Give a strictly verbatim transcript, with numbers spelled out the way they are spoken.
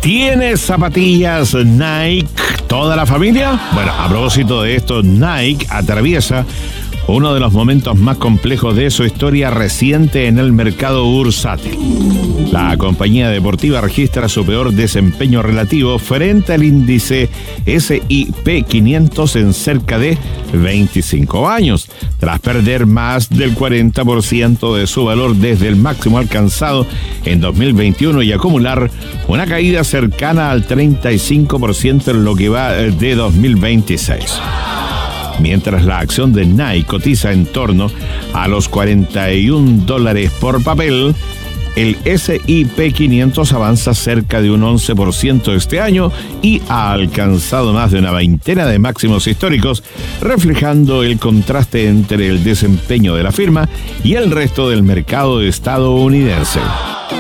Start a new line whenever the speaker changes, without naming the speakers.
¿Tienes zapatillas Nike toda la familia? Bueno, a propósito de esto, Nike atraviesa uno de los momentos más complejos de su historia reciente en el mercado bursátil. La compañía deportiva registra su peor desempeño relativo frente al índice ese y pe quinientos en cerca de veinticinco años, tras perder más del cuarenta por ciento de su valor desde el máximo alcanzado en dos mil veintiuno y acumular una caída cercana al treinta y cinco por ciento en lo que va de dos mil veintiséis. Mientras la acción de Nike cotiza en torno a los cuarenta y un dólares por papel, el ese y pe quinientos avanza cerca de un once por ciento este año y ha alcanzado más de una veintena de máximos históricos, reflejando el contraste entre el desempeño de la firma y el resto del mercado estadounidense.